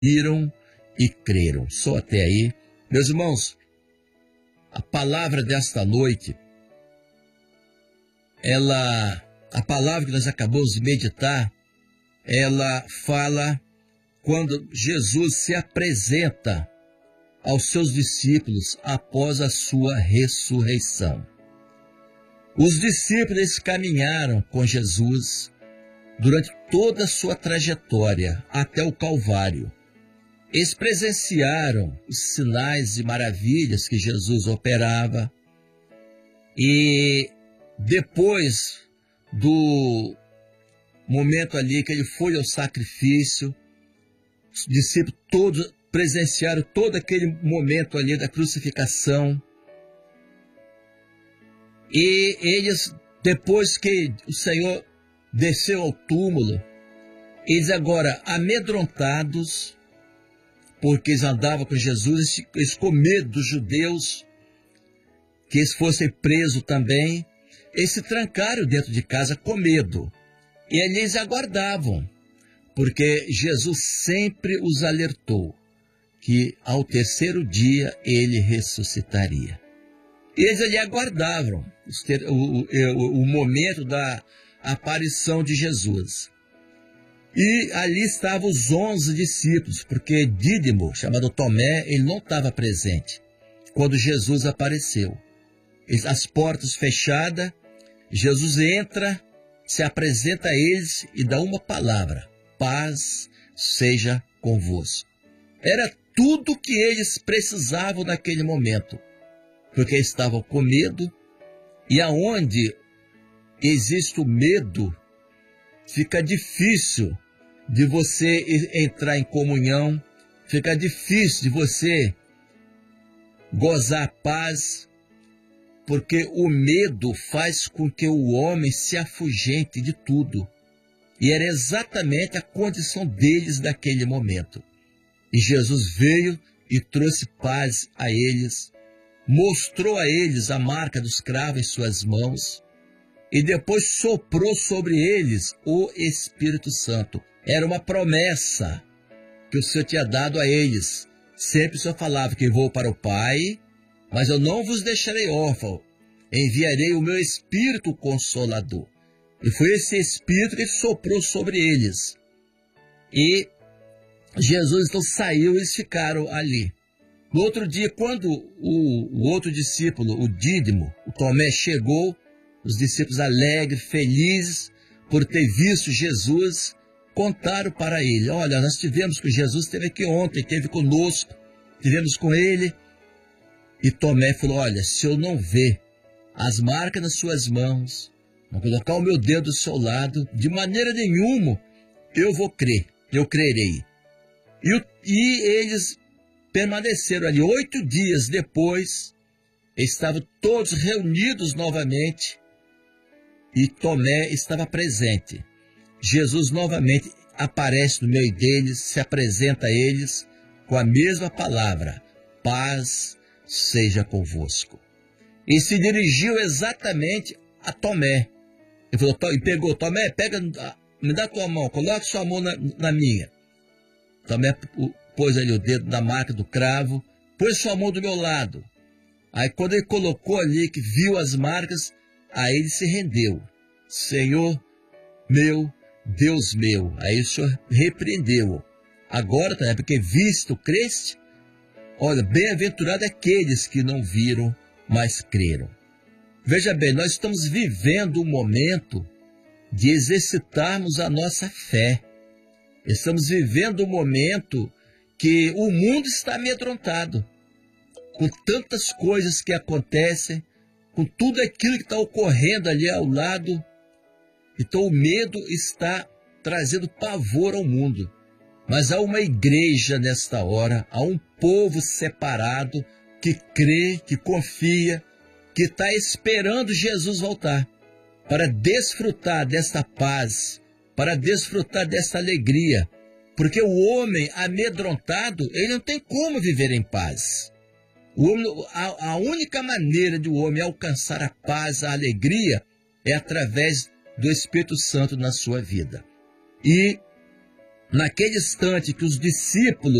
viram e creram. Só até aí. Meus irmãos, a palavra desta noite, a palavra que nós acabamos de meditar, ela fala quando Jesus se apresenta aos seus discípulos após a sua ressurreição. Os discípulos caminharam com Jesus durante toda a sua trajetória até o Calvário. Eles presenciaram os sinais e maravilhas que Jesus operava, e depois do momento ali que ele foi ao sacrifício, os discípulos todos presenciaram todo aquele momento ali da crucificação. E eles, depois que o Senhor desceu ao túmulo, eles agora amedrontados, porque eles andavam com Jesus, eles com medo dos judeus, que eles fossem presos também, eles se trancaram dentro de casa com medo. E ali eles aguardavam, porque Jesus sempre os alertou que ao terceiro dia ele ressuscitaria. E eles ali aguardavam o momento da aparição de Jesus. E ali estavam os 11 discípulos, porque Dídimo, chamado Tomé, ele não estava presente quando Jesus apareceu. As portas fechadas, Jesus entra, se apresenta a eles e dá uma palavra: paz seja convosco. Era tudo que eles precisavam naquele momento, porque estavam com medo, e aonde existe o medo, fica difícil de você entrar em comunhão, fica difícil de você gozar a paz, porque o medo faz com que o homem se afugente de tudo. E era exatamente a condição deles naquele momento. E Jesus veio e trouxe paz a eles, mostrou a eles a marca dos cravos em suas mãos, e depois soprou sobre eles o Espírito Santo. Era uma promessa que o Senhor tinha dado a eles. Sempre o Senhor falava que vou para o Pai, mas eu não vos deixarei órfão, enviarei o meu Espírito Consolador. E foi esse Espírito que soprou sobre eles. E Jesus então saiu e eles ficaram ali. No outro dia, quando o outro discípulo, o Dídimo, o Tomé, chegou, os discípulos alegres, felizes por ter visto Jesus, contaram para ele: olha, nós tivemos com Jesus, esteve aqui ontem, esteve conosco, tivemos com ele. E Tomé falou: olha, se eu não ver as marcas nas suas mãos, não colocar o meu dedo do seu lado, de maneira nenhuma eu vou crer, eu crerei. E eles permaneceram ali 8 dias depois, estavam todos reunidos novamente, e Tomé estava presente. Jesus novamente aparece no meio deles, se apresenta a eles com a mesma palavra: paz seja convosco. E se dirigiu exatamente a Tomé. Ele falou, e pegou: Tomé, me dá tua mão, coloca sua mão na minha. Tomé pôs ali o dedo na marca do cravo, pôs sua mão do meu lado. Aí quando ele colocou ali, que viu as marcas, aí ele se rendeu. Senhor meu, Deus meu. Aí o Senhor repreendeu-o. Agora, Tomé, porque visto, creste? Olha, bem-aventurado aqueles que não viram, mas creram. Veja bem, nós estamos vivendo um momento de exercitarmos a nossa fé. Estamos vivendo um momento que o mundo está amedrontado, com tantas coisas que acontecem, com tudo aquilo que está ocorrendo ali ao lado. Então o medo está trazendo pavor ao mundo. Mas há uma igreja nesta hora, há um povo separado que crê, que confia, que está esperando Jesus voltar para desfrutar desta paz, para desfrutar dessa alegria, porque o homem amedrontado, ele não tem como viver em paz. A única maneira de o homem alcançar a paz, a alegria, é através do Espírito Santo na sua vida. E naquele instante que os discípulos